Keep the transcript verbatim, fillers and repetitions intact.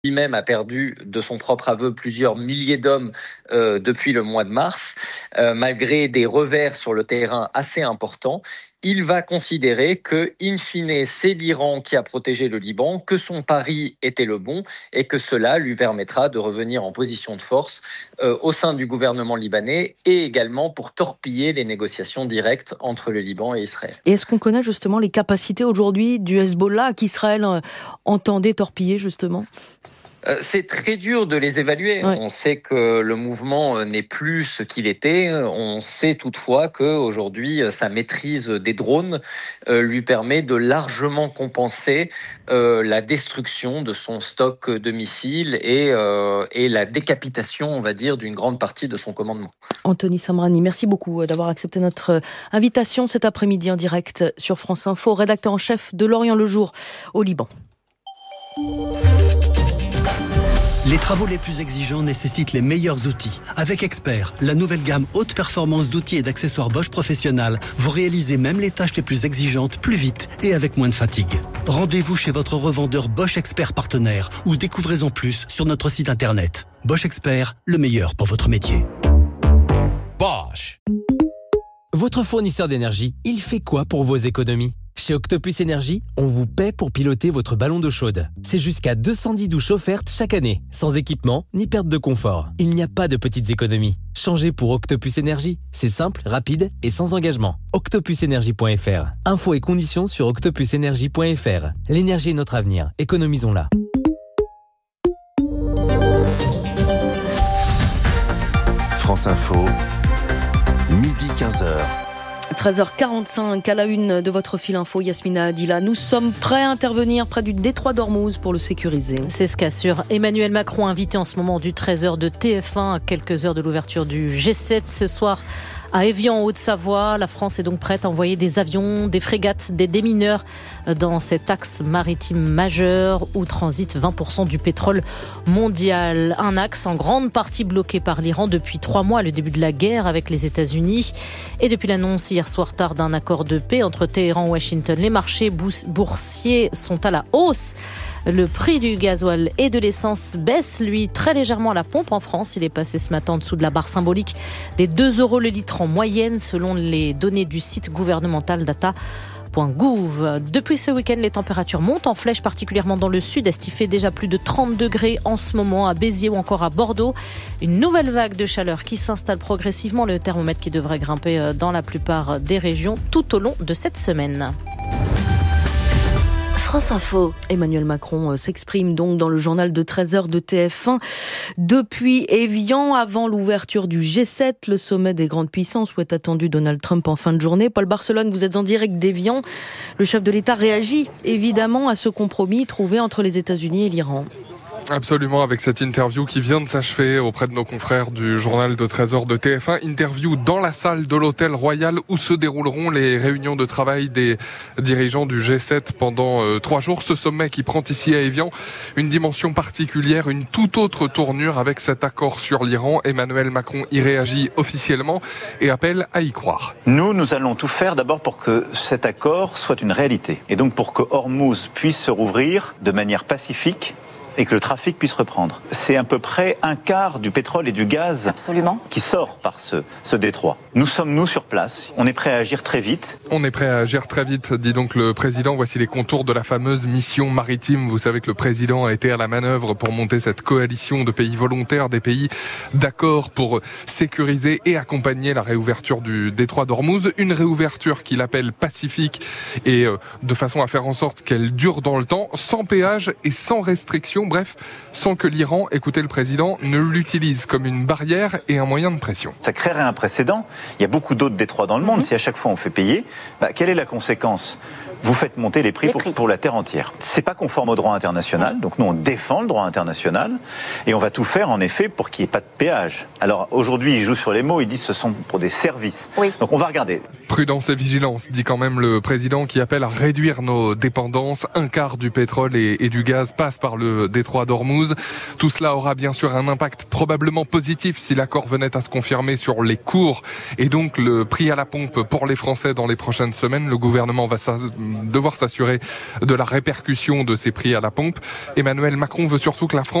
lui-même a perdu, de son propre aveu, plusieurs milliers d'hommes euh, depuis le mois de mars, euh, malgré des revers sur le terrain assez importants. Il va considérer que, in fine, c'est l'Iran qui a protégé le Liban, que son pari était le bon et que cela lui permettra de revenir en position de force euh, au sein du gouvernement libanais et également pour torpiller les négociations directes entre le Liban et Israël. Et est-ce qu'on connaît justement les capacités aujourd'hui du Hezbollah qu'Israël euh, entendait torpiller justement ? Euh, c'est très dur de les évaluer. Ouais. On sait que le mouvement n'est plus ce qu'il était. On sait toutefois qu'aujourd'hui, sa maîtrise des drones euh, lui permet de largement compenser euh, la destruction de son stock de missiles et, euh, et la décapitation, on va dire, d'une grande partie de son commandement. Anthony Samrani, merci beaucoup d'avoir accepté notre invitation cet après-midi en direct sur France Info, rédacteur en chef de L'Orient le Jour au Liban. Les travaux les plus exigeants nécessitent les meilleurs outils. Avec Expert, la nouvelle gamme haute performance d'outils et d'accessoires Bosch Professionnal, vous réalisez même les tâches les plus exigeantes plus vite et avec moins de fatigue. Rendez-vous chez votre revendeur Bosch Expert partenaire ou découvrez-en plus sur notre site internet. Bosch Expert, le meilleur pour votre métier. Bosch. Votre fournisseur d'énergie, il fait quoi pour vos économies ? Chez Octopus Énergie, on vous paie pour piloter votre ballon d'eau chaude. C'est jusqu'à deux cent dix douches offertes chaque année, sans équipement ni perte de confort. Il n'y a pas de petites économies. Changez pour Octopus Énergie. C'est simple, rapide et sans engagement. octopus énergie point f r. Infos et conditions sur octopus énergie point f r. L'énergie est notre avenir. Économisons-la. France Info, midi quinze heures. treize heures quarante-cinq, à la une de votre fil info, Yasmina Adila. Nous sommes prêts à intervenir près du détroit d'Ormuz pour le sécuriser. C'est ce qu'assure Emmanuel Macron, invité en ce moment du treize heures de T F un, à quelques heures de l'ouverture du G sept ce soir. À Évian, en Haute-Savoie, la France est donc prête à envoyer des avions, des frégates, des démineurs dans cet axe maritime majeur où transite vingt pour cent du pétrole mondial. Un axe en grande partie bloqué par l'Iran depuis trois mois, le début de la guerre avec les États-Unis. Et depuis l'annonce hier soir tard d'un accord de paix entre Téhéran et Washington, les marchés boursiers sont à la hausse. Le prix du gasoil et de l'essence baisse, lui, très légèrement à la pompe en France. Il est passé ce matin en dessous de la barre symbolique des deux euros le litre en moyenne, selon les données du site gouvernemental data point gouv. Depuis ce week-end, les températures montent en flèche, particulièrement dans le sud-est. Il fait déjà plus de trente degrés en ce moment à Béziers ou encore à Bordeaux. Une nouvelle vague de chaleur qui s'installe progressivement. Le thermomètre qui devrait grimper dans la plupart des régions tout au long de cette semaine. France Info. Emmanuel Macron s'exprime donc dans le journal de treize heures de T F un depuis Évian, avant l'ouverture du G sept, le sommet des grandes puissances où est attendu Donald Trump en fin de journée. Paul Barcelone, vous êtes en direct d'Évian. Le chef de l'État réagit évidemment à ce compromis trouvé entre les États-Unis et l'Iran. Absolument, avec cette interview qui vient de s'achever auprès de nos confrères du journal de treize heures de T F un. Interview dans la salle de l'Hôtel Royal où se dérouleront les réunions de travail des dirigeants du G sept pendant euh, trois jours. Ce sommet qui prend ici à Évian une dimension particulière, une toute autre tournure avec cet accord sur l'Iran. Emmanuel Macron y réagit officiellement et appelle à y croire. Nous, nous allons tout faire d'abord pour que cet accord soit une réalité. Et donc pour que Ormuz puisse se rouvrir de manière pacifique et que le trafic puisse reprendre. C'est à peu près un quart du pétrole et du gaz Absolument. Qui sort par ce, ce détroit. Nous sommes, nous, sur place. On est prêt à agir très vite. On est prêt à agir très vite, dit donc le président. Voici les contours de la fameuse mission maritime. Vous savez que le président a été à la manœuvre pour monter cette coalition de pays volontaires, des pays d'accord pour sécuriser et accompagner la réouverture du détroit d'Ormuz. Une réouverture qu'il appelle pacifique et euh, de façon à faire en sorte qu'elle dure dans le temps, sans péage et sans restriction. Bref, sans que l'Iran, écoutez le président, ne l'utilise comme une barrière et un moyen de pression. Ça créerait un précédent. Il y a beaucoup d'autres détroits dans le monde. Mmh. Si à chaque fois on fait payer, bah, quelle est la conséquence ? Vous faites monter les prix, les prix. Pour, pour la terre entière. C'est pas conforme au droit international, donc nous on défend le droit international et on va tout faire en effet pour qu'il n'y ait pas de péage. Alors aujourd'hui ils jouent sur les mots, ils disent que ce sont pour des services. Oui. Donc on va regarder. Prudence et vigilance, dit quand même le président qui appelle à réduire nos dépendances. Un quart du pétrole et, et du gaz passe par le détroit d'Ormuz. Tout cela aura bien sûr un impact probablement positif si l'accord venait à se confirmer sur les cours et donc le prix à la pompe pour les Français dans les prochaines semaines. Le gouvernement va devoir s'assurer de la répercussion de ces prix à la pompe. Emmanuel Macron veut surtout que la France